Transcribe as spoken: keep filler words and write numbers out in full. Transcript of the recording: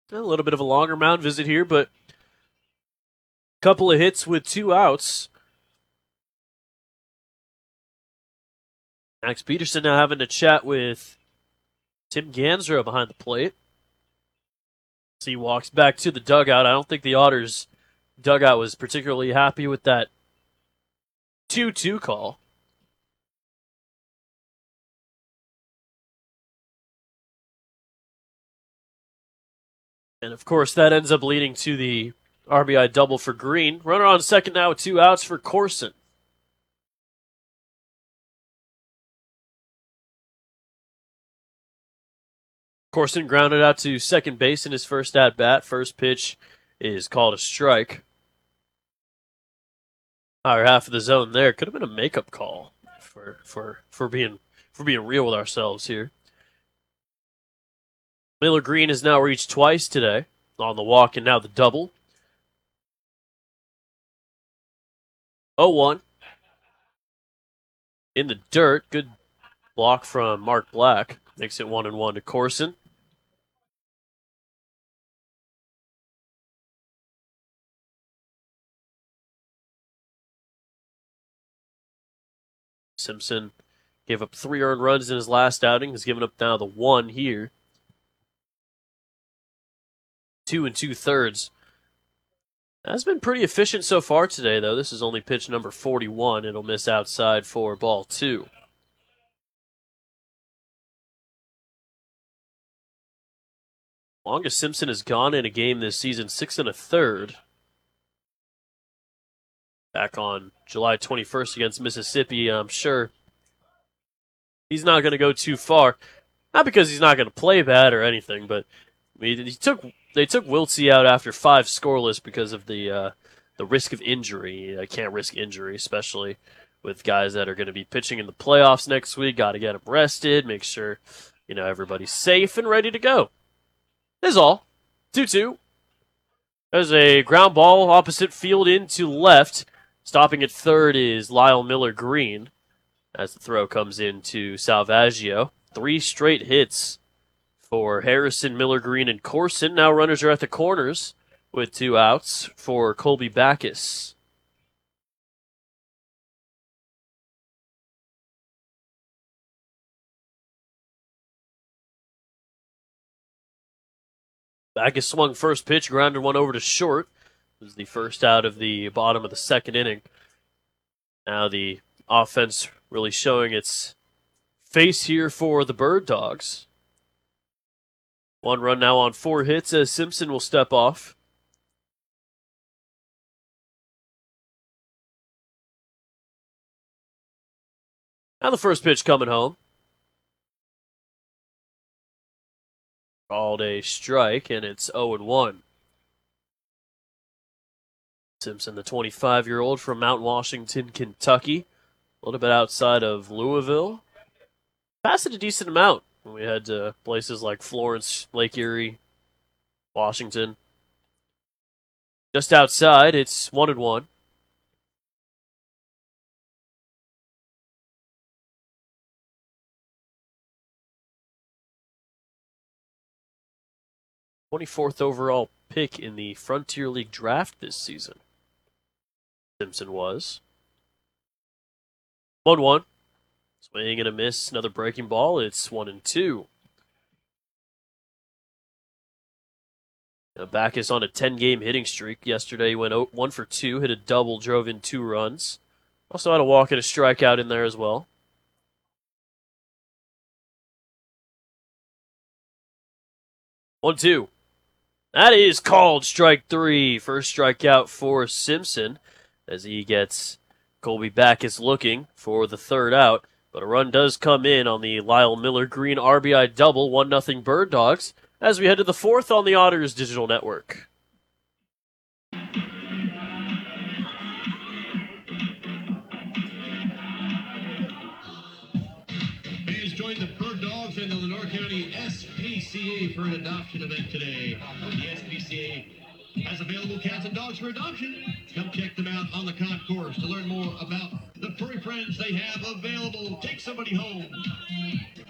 A little bit of a longer mound visit here, but a couple of hits with two outs. Max Peterson now having a chat with Tim Gansra behind the plate. So he walks back to the dugout. I don't think the Otters dugout was particularly happy with that two two call. And of course, that ends up leading to the R B I double for Green. Runner on second now with two outs for Corson. Corson grounded out to second base in his first at bat. First pitch is called a strike. Higher half of the zone there. Could have been a makeup call for for for being for being real with ourselves here. Miller Green has now reached twice today on the walk and now the double. oh one. In the dirt. Good block from Mark Black. Makes it one and one to Corson. Simpson gave up three earned runs in his last outing. Has given up now the one here. Two and two thirds. That's been pretty efficient so far today, though. This is only pitch number forty-one. It'll miss outside for ball two. Longest Simpson has gone in a game this season, six and a third. Back on July twenty-first against Mississippi, I'm sure he's not going to go too far. Not because he's not going to play bad or anything, but I mean, he took they took Wiltsey out after five scoreless because of the uh, the risk of injury. I can't risk injury, especially with guys that are going to be pitching in the playoffs next week. Got to get them rested, make sure you know everybody's safe and ready to go. That's all. two two. There's a ground ball opposite field into left. Stopping at third is Lyle Miller Green as the throw comes into Salvaggio. Three straight hits for Harrison, Miller Green, and Corson. Now runners are at the corners with two outs for Colby Backus. Backus swung first pitch, grounded one over to short. It was the first out of the bottom of the second inning. Now the offense really showing its face here for the Bird Dogs. One run now on four hits as Simpson will step off. Now the first pitch coming home. Called a strike, and it's oh and one. Simpson, the twenty-five-year-old from Mount Washington, Kentucky. A little bit outside of Louisville. Passed it a decent amount when we head to places like Florence, Lake Erie, Washington. Just outside, it's one and one. twenty-fourth overall pick in the Frontier League draft this season. Simpson was. one one. Swing and a miss. Another breaking ball. It's one and two. Now Backus on a ten-game hitting streak. Yesterday he went one for two, hit a double, drove in two runs. Also had a walk and a strikeout in there as well. one two. That is called strike three. First strikeout for Simpson as he gets Colby Backus looking for the third out. But a run does come in on the Lyle Miller Green R B I double, one nothing Bird Dogs, as we head to the fourth on the Otters Digital Network. Fans joined the Bird Dogs and the Lenore County S P C A for an adoption event today. The S P C A has available cats and dogs for adoption. Come check them out on the concourse to learn more about the furry friends they have available. Take somebody home.